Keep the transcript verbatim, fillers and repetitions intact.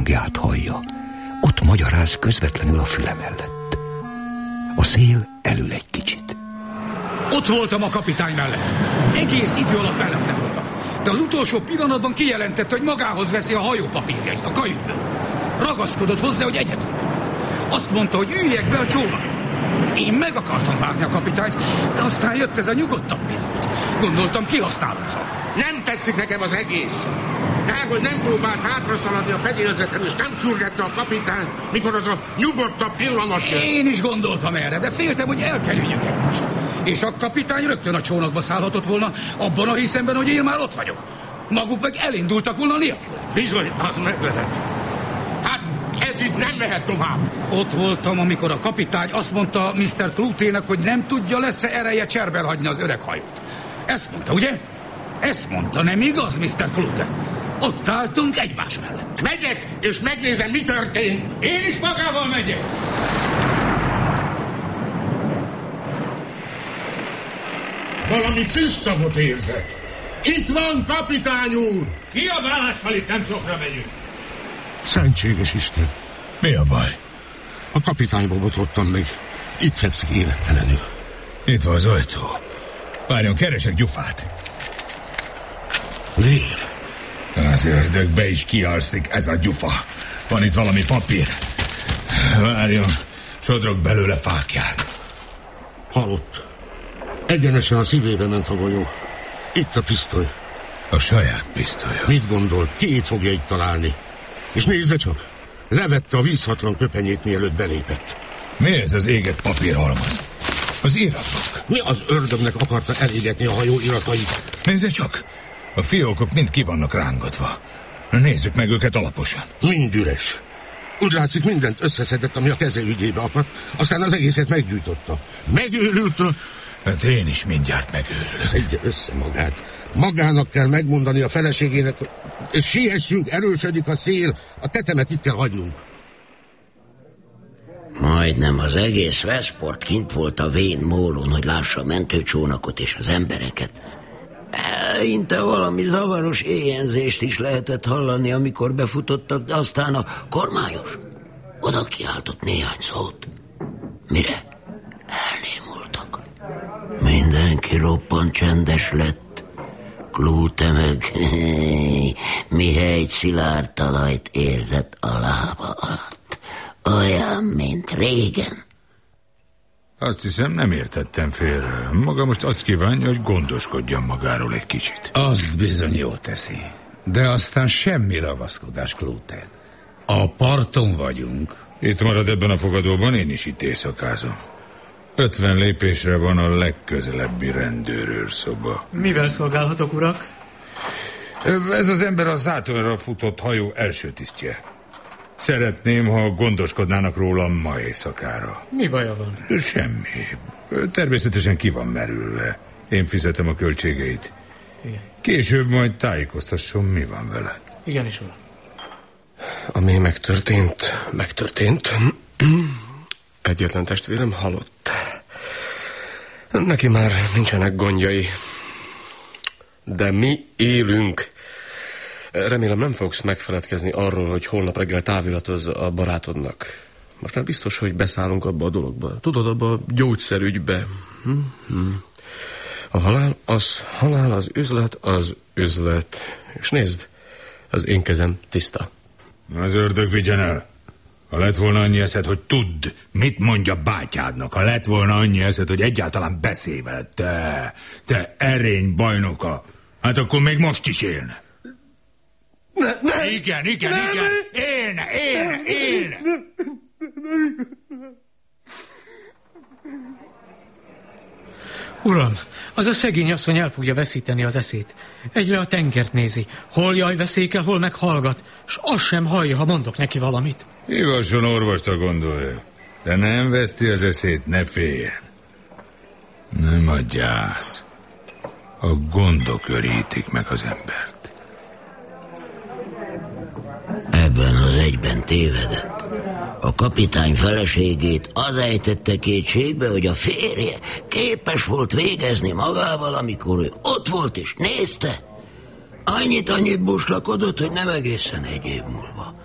hangját hallja. Ott magyaráz közvetlenül a füle mellett. A szél elül egy kicsit. Ott voltam a kapitány mellett. Egész idő alatt mellette voltam. De az utolsó pillanatban kijelentette, hogy magához veszi a hajó papírjait a kajütből. Ragaszkodott hozzá, hogy egyedül menjen. Azt mondta, hogy üljek be a csónakba. Én meg akartam várni a kapitányt, de aztán jött ez a nyugodtabb pillanat. Gondoltam, kihasználom az alkalmat. Nem tetszik nekem az egész. Kár, hogy nem próbált hátraszaladni a fedélzeten, és nem sürgette a kapitányt, mikor az a nyugodtabb pillanat jött. Én is gondoltam erre, de féltem, hogy elkerüljük egymást. És a kapitány rögtön a csónakba szállhatott volna, abban a hiszemben, hogy én már ott vagyok. Maguk meg elindultak volna nélkül. Bizony, az meg lehet. Hát ez itt nem mehet tovább. Ott voltam, amikor a kapitány azt mondta miszter Clute-nek, hogy nem tudja, lesz-e ereje cserben hagyni az öreg hajót. Ezt mondta, ugye? Ezt mondta, nem igaz, miszter Clute? Ott álltunk egymás mellett. Megyek, és megnézem, mi történt. Én is magával megyek. Valami füstszagot érzek. Itt van, kapitány úr! Kiabálással itt nem sokra megyünk. Szentséges Isten! Mi a baj? A kapitányba botlottam meg. Itt fekszik élettelenül. Itt van az ajtó. Várjon, keresek Gyufát. Vér. Az ördögbe is kialszik ez a Gyufa. Van itt valami papír. Várjon, sodrok belőle fákját. Halott. Egyenesen a szívébe ment a golyó. Itt a pisztoly. A saját pisztolya. Mit gondolt? Ki itt fogja itt találni? És nézze csak, levette a vízhatlan köpenyét, mielőtt belépett. Mi ez az égett papírhalmaz? Az iratok. Mi az ördögnek akarta elégetni a hajó iratait? Nézze csak, a fiókok mind ki vannak rángatva. Nézzük meg őket alaposan. Mind üres. Úgy látszik, mindent összeszedett, ami a keze ügyébe akadt, aztán az egészet meggyújtotta. Megőrült a... Hát én is mindjárt megőrülök. Szedje össze magát. Magának kell megmondani a feleségének, hogy... És siessünk, erősödik a szél, a tetemet itt kell hagynunk. Majdnem az egész Westport kint volt a vén mólón, hogy lássa a mentőcsónakot és az embereket. Eleinte valami zavaros éjjenzést is lehetett hallani, amikor befutottak, de aztán a kormányos oda kiáltott néhány szót. Mire elnémultak. Mindenki roppant csendes lett. Clute meg mihelyt szilárd talajt érzett a lába alatt. Olyan, mint régen. Azt hiszem, nem értettem félre. Maga most azt kívánja, hogy gondoskodjam magáról egy kicsit. Azt bizony jól teszi. De aztán semmi ragaszkodás, Clute. A parton vagyunk. Itt marad ebben a fogadóban, én is itt éjszakázom. Ötven lépésre van a legközelebbi rendőrőrszoba. Mivel szolgálhatok, urak? Ez az ember a Zátonra futott hajó első tisztje. Szeretném, ha gondoskodnának rólam ma éjszakára. Mi baja van? Semmi. Természetesen ki van merülve. Én fizetem a költségeit. Igen. Később majd tájékoztasson, mi van vele. Igenis, uram. Ami megtörtént, megtörtént. Egyetlen testvérem halott. Neki már nincsenek gondjai. De mi élünk. Remélem nem fogsz megfeledkezni arról, hogy holnap reggel táviratoz a barátodnak. Most már biztos, hogy beszállunk abba a dologba. Tudod, abba a gyógyszerügybe. Hm? Hm. A halál az halál, az üzlet az üzlet. És nézd, az én kezem tiszta. Az ördög vigyen el. Ha lett volna annyi eszed, hogy tudd, mit mondja bátyádnak. Ha lett volna annyi eszed, hogy egyáltalán beszélj veled. Te, te erény bajnoka. Hát akkor még most is élne. Ne, ne, igen, igen, ne, igen. Élne, élne, élne. Uram, az a szegény asszony el fogja veszíteni az eszét. Egyre a tengert nézi. Hol jaj veszékel, hol meg hallgat. S azt sem hallja, ha mondok neki valamit. Hívasson orvosta, gondolja. De nem veszti az eszét, ne féljen. Nem a gyász. A gondok örítik meg az embert. Ebben az egyben tévedett. A kapitány feleségét az ejtette kétségbe, hogy a férje képes volt végezni magával, amikor ő ott volt és nézte. Annyit annyit buslakodott, hogy nem egészen egy év múlva